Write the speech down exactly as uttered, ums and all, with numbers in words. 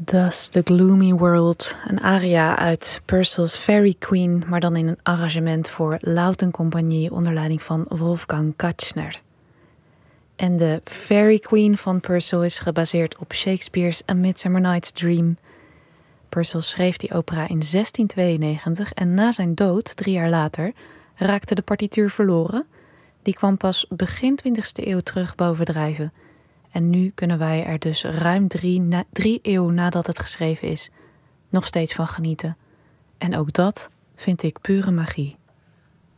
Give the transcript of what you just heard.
Thus the Gloomy World, een aria uit Purcell's Fairy Queen, maar dan in een arrangement voor Lautencompagnie onder leiding van Wolfgang Katchner. En de Fairy Queen van Purcell is gebaseerd op Shakespeare's A Midsummer Night's Dream. Purcell schreef die opera in zestien tweeënnegentig en na zijn dood, drie jaar later, raakte de partituur verloren. Die kwam pas begin twintigste eeuw terug bovendrijven. En nu kunnen wij er dus ruim drie, na, drie eeuw nadat het geschreven is nog steeds van genieten. En ook dat vind ik pure magie.